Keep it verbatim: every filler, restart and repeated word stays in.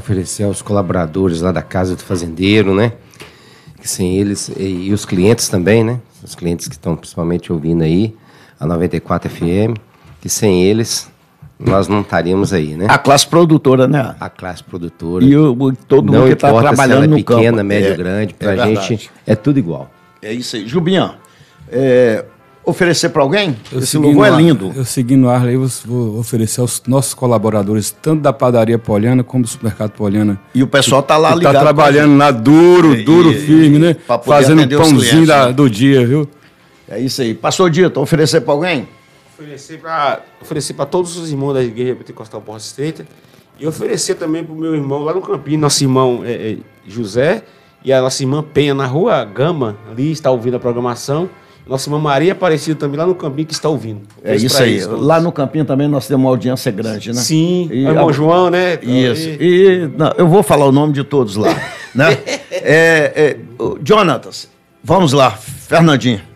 oferecer aos colaboradores lá da Casa do Fazendeiro, né? Que sem eles, e, e os clientes também, né? Os clientes que estão principalmente ouvindo aí, a noventa e quatro F M, que sem eles nós não estaríamos aí, né? A classe produtora, né? A classe produtora. E o, o, todo mundo que está trabalhando se ela é no pequena, campo. médio, é, grande, para é a gente é tudo igual. É isso aí. Jubinha, é, oferecer para alguém? Eu Esse logo é lindo. Eu seguindo o Arley, eu vou oferecer aos nossos colaboradores, tanto da padaria Poliana como do supermercado Poliana. E o pessoal está lá ligado. Está trabalhando lá duro, e, duro, e, firme, né? Fazendo o pãozinho clientes, da, né? do dia, viu? É isso aí. Pastor Dito, oferecer para alguém? Oferecer para oferecer para todos os irmãos da Igreja Pentecostal Porta Estreita e oferecer também para o meu irmão lá no Campinho, nosso irmão é, é, José e a nossa irmã Penha na Rua Gama, ali está ouvindo a programação. Nossa irmã Maria Aparecida também lá no Campinho que está ouvindo. É isso aí. Isso, lá no Campinho também nós temos uma audiência grande, né? Sim, e o irmão a... João, né? Isso. E, e não, eu vou falar o nome de todos lá, né? é, é, Jonatas, vamos lá, Fernandinho.